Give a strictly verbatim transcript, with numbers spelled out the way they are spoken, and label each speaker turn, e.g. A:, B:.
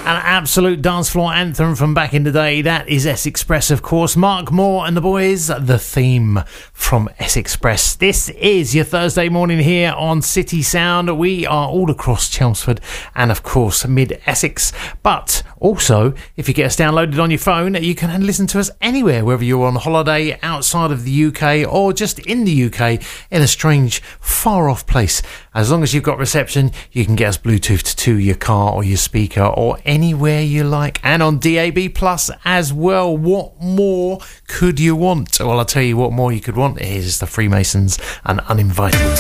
A: An absolute dance floor anthem from back in the day. That is S-Express, of course. Mark Moore and the boys, the theme from S-Express. This is your Thursday morning here on City Sound. We are all across Chelmsford and, of course, mid-Essex. But also, if you get us downloaded on your phone, you can listen to us anywhere, whether you're on holiday outside of the U K or just in the U K in a strange, far-off place. As long as you've got reception, you can get us Bluetoothed to your car or your speaker or anywhere you like, and on D A B plus as well. What more could you want? Well, I'll tell you what more you could want is the Freemasons and Uninvited.